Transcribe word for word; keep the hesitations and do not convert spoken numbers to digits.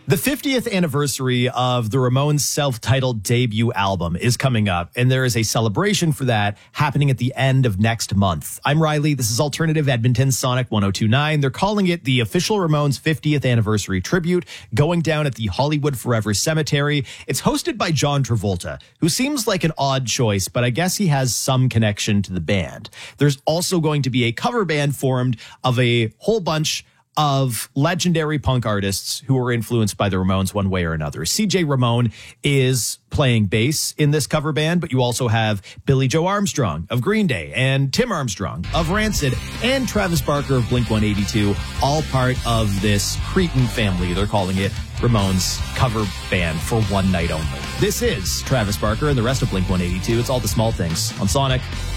The fiftieth anniversary of the Ramones' self-titled debut album is coming up, and there is a celebration for that happening at the end of next month. I'm Riley. This is Alternative Edmonton Sonic one oh two point nine. They're calling it the official Ramones fiftieth anniversary tribute, going down at the Hollywood Forever Cemetery. It's hosted by John Travolta, who seems like an odd choice, but I guess he has some connection to the band. There's also going to be a cover band formed of a whole bunch of legendary punk artists who were influenced by the Ramones one way or another. C J Ramone is playing bass in this cover band, but you also have Billy Joe Armstrong of Green Day and Tim Armstrong of Rancid and Travis Barker of Blink one eighty-two, all part of this Cretin family. They're calling it Ramones cover band for one night only. This is Travis Barker and the rest of Blink one eighty-two. It's All the Small Things on Sonic